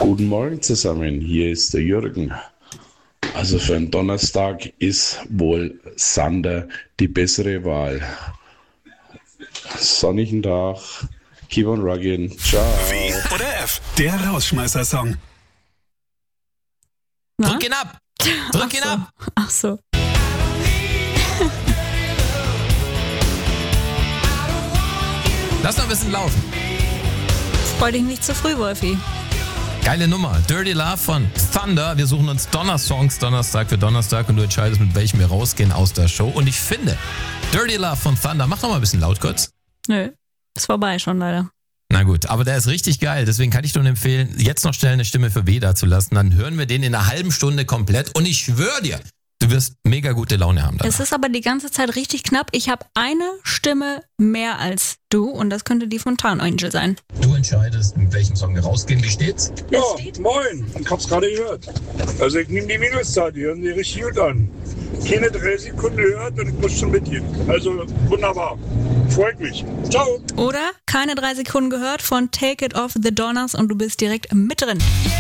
Guten Morgen zusammen, hier ist der Jürgen. Also für einen Donnerstag ist wohl Sander die bessere Wahl. Sonnigen Tag, keep on rugging, ciao. W oder F, der Rausschmeißer-Song. Na? Drück ihn ab! Drück ihn ab! Ach so. Lass noch ein bisschen laufen. Freu dich nicht zu früh, Wolfi. Geile Nummer. Dirty Love von Thunder. Wir suchen uns Donner-Songs Donnerstag für Donnerstag und du entscheidest, mit welchem wir rausgehen aus der Show. Und ich finde, Dirty Love von Thunder, mach noch mal ein bisschen laut kurz. Nö, ist vorbei schon leider. Na gut, aber der ist richtig geil. Deswegen kann ich nur empfehlen, jetzt noch schnell eine Stimme für W da zu lassen. Dann hören wir den in einer halben Stunde komplett. Und ich schwöre dir, du wirst mega gute Laune haben danach. Es ist aber die ganze Zeit richtig knapp. Ich habe eine Stimme mehr als du und das könnte die von Town Angel sein. Du entscheidest, mit welchem Song wir rausgehen. Wie steht's? Ja, moin. Ich hab's gerade gehört. Also ich nehme die Minuszahl, die hören sich richtig gut an. Keine 3 Sekunden gehört und ich muss schon mitgehen. Also wunderbar. Freut mich. Ciao. Oder keine 3 Sekunden gehört von Take It Off the Donners und du bist direkt mit drin.